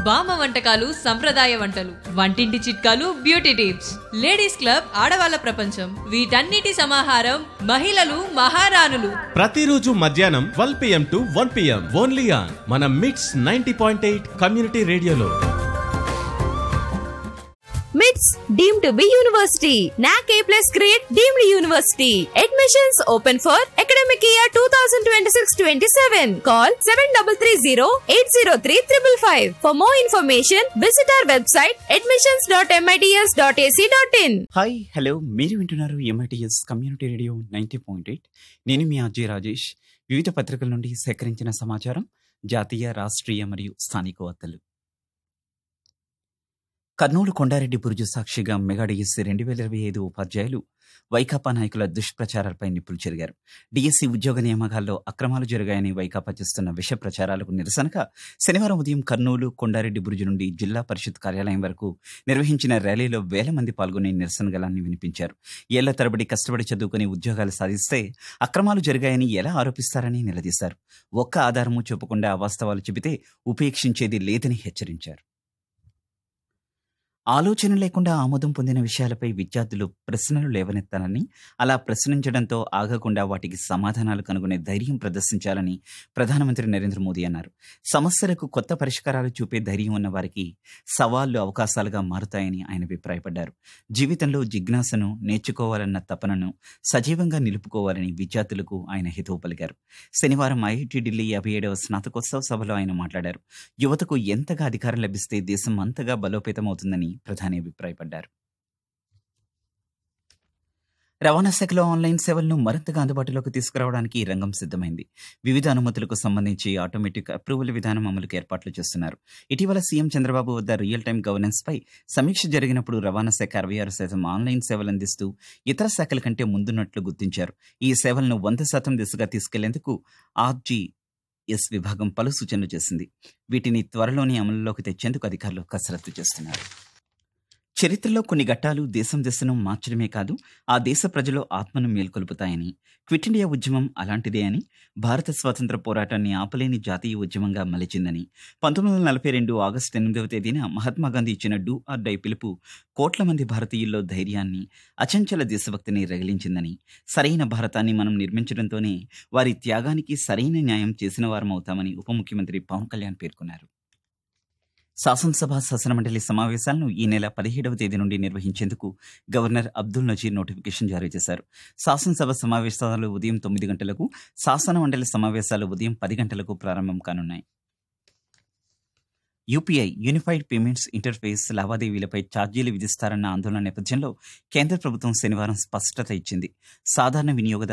బామ్మ వంటకాలు సంప్రదాయ వంటలు, వంటింటి చిట్కాలు, బ్యూటీ టిప్స్, లేడీస్ క్లబ్ ఆడవాళ్ళ ప్రపంచం, వీటన్నిటి సమాహారం మహిళలు మహారాణులు. ప్రతిరోజు మధ్యాహ్నం 12 PM to 1 PM only on మన మిట్స్ 90.8 కమ్యూనిటీ రేడియోలో. MITS deemed to be university. NAC A+ grade deemed university. Admissions open for academic year 2026-27. Call 7330-803-555. For more information, visit our website admissions.mits.ac.in. Hi hello, మీరు వింటున్నారు MITS community radio 90.8. నేను మీ అజయ్ రాజేష్. వివిధ పత్రికల నుండి సేకరించిన సమాచారం, జాతీయ, రాష్ట్రీయ మరియు స్థానిక వార్తలు. కర్నూలు కొండారెడ్డి బురుజు సాక్షిగా మెగా డిఎస్సి 2025 ఉపాధ్యాయులు వైకాపా నాయకుల దుష్ప్రచారాలపై నిప్పులు చెరిగారు. డిఎస్సి ఉద్యోగ నియామకాల్లో అక్రమాలు జరిగాయని వైకాపా చేస్తున్న విష ప్రచారాలకు నిరసనగా శనివారం ఉదయం కర్నూలు కొండారెడ్డి బురుజు నుండి జిల్లా పరిషత్ కార్యాలయం వరకు నిర్వహించిన ర్యాలీలో వేల మంది పాల్గొని నిరసన గళాన్ని వినిపించారు. ఏళ్ల తరబడి కష్టపడి చదువుకుని ఉద్యోగాలు సాధిస్తే అక్రమాలు జరిగాయని ఎలా ఆరోపిస్తారని నిలదీశారు. ఒక్క ఆధారము చూపకుండా అవాస్తవాలు చెబితే ఉపేక్షించేది లేదని హెచ్చరించారు. ఆలోచన లేకుండా ఆమోదం పొందిన విషయాలపై విద్యార్థులు ప్రశ్నలు లేవనెత్తాలని, అలా ప్రశ్నించడంతో ఆగకుండా వాటికి సమాధానాలు కనుగొనే ధైర్యం ప్రదర్శించాలని ప్రధానమంత్రి నరేంద్ర మోదీ అన్నారు. సమస్యలకు కొత్త పరిష్కారాలు చూపే ధైర్యం ఉన్న వారికి సవాళ్లు అవకాశాలుగా మారుతాయని ఆయన అభిప్రాయపడ్డారు. జీవితంలో జిజ్ఞాసను, నేర్చుకోవాలన్న తపనను సజీవంగా నిలుపుకోవాలని విద్యార్థులకు ఆయన హితవు పలికారు. శనివారం ఐఐటి ఢిల్లీ 57వ స్నాతకోత్సవ సభలో ఆయన మాట్లాడారు. యువతకు ఎంతగా అధికారం లభిస్తే దేశం అంతగా బలోపేతమవుతుందని ప్రధాని అభిప్రాయపడ్డారు. రవాణా శాఖలో ఆన్లైన్ సేవలను మరింతగా అందుబాటులోకి తీసుకురావడానికి రంగం సిద్ధమైంది. వివిధ అనుమతులకు సంబంధించి ఆటోమేటిక్ అప్రూవల్ విధానం అమలుకు ఏర్పాట్లు చేస్తున్నారు. ఇటీవల సీఎం చంద్రబాబు వద్ద రియల్ టైం గవర్నెన్స్ పై సమీక్ష జరిగినప్పుడు రవాణా శాఖ 66% ఆన్లైన్ సేవలు అందిస్తూ ఇతర శాఖల కంటే ముందున్నట్లు గుర్తించారు. ఈ సేవలను 100% దిశగా తీసుకెళ్లేందుకు ఆర్జీఎస్ విభాగం పలు సూచనలు చేసింది. వీటిని త్వరలోనే అమలులోకి తెచ్చేందుకు అధికారులు కసరత్తు చేస్తున్నారు. చరిత్రలో కొన్ని ఘట్టాలు దేశం దిశను మార్చడమే కాదు, ఆ దేశ ప్రజలు ఆత్మను మేల్కొల్పుతాయని, క్విట్ ఇండియా ఉద్యమం అలాంటిదే అని, భారత స్వాతంత్ర పోరాటాన్ని ఆపలేని జాతీయ ఉద్యమంగా మలిచిందని, 1942 ఆగస్టు 8వ తేదీన మహాత్మాగాంధీ ఇచ్చిన డూ ఆర్ డై పిలుపు కోట్ల మంది భారతీయుల్లో ధైర్యాన్ని, అచంచల దేశభక్తిని రగిలించిందని, సరైన భారతాన్ని మనం నిర్మించడంతోనే వారి త్యాగానికి సరైన న్యాయం చేసిన వారమవుతామని ఉప ముఖ్యమంత్రి పవన్ కళ్యాణ్ పేర్కొన్నారు. శాసనసభ శాసనమండలి సమావేశాలను ఈ నెల 17వ తేదీ నుండి నిర్వహించేందుకు గవర్నర్ అబ్దుల్ నజీర్ నోటిఫికేషన్ జారీ చేశారు. శాసనసభ సమావేశాలు ఉదయం 9 గంటలకు, శాసనమండలి సమావేశాలు ఉదయం 10 గంటలకు ప్రారంభం కానున్నాయి. యూపీఐ యూనిఫైడ్ పేమెంట్స్ ఇంటర్ఫేస్ లావాదేవీలపై ఛార్జీలు విధిస్తారన్న ఆందోళన నేపథ్యంలో కేంద్ర ప్రభుత్వం శనివారం స్పష్టత ఇచ్చింది. సాధారణ వినియోగదారు